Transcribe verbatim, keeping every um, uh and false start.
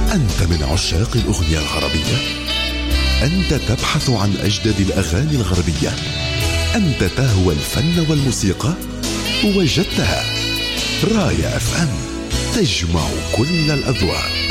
أنت من عشاق الأغنية العربية؟ أنت تبحث عن أجدد الأغاني الغربية؟ أنت تهوى الفن والموسيقى؟ وجدتها. راية أف أم تجمع كل الأذواق.